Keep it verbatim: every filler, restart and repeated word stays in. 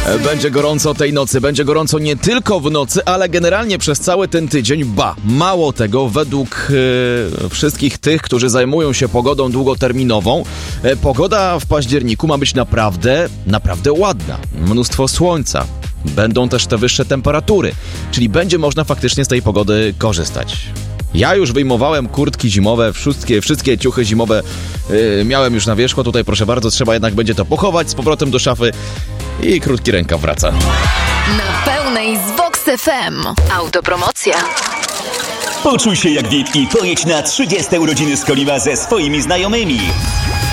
Będzie gorąco tej nocy, będzie gorąco nie tylko w nocy, ale generalnie przez cały ten tydzień. Ba, mało tego, według e, wszystkich tych, którzy zajmują się pogodą długoterminową, e, pogoda w październiku ma być naprawdę, naprawdę ładna. Mnóstwo słońca. Będą też te wyższe temperatury, czyli będzie można faktycznie z tej pogody korzystać. Ja już wyjmowałem kurtki zimowe, wszystkie, wszystkie ciuchy zimowe yy, miałem już na wierzchu. Tutaj proszę bardzo, trzeba jednak będzie to pochować z powrotem do szafy i krótki rękaw wraca. Na pełnej z Vox F M. Autopromocja. Poczuj się jak V I P i pojedź na trzydzieste urodziny z Koliwa ze swoimi znajomymi.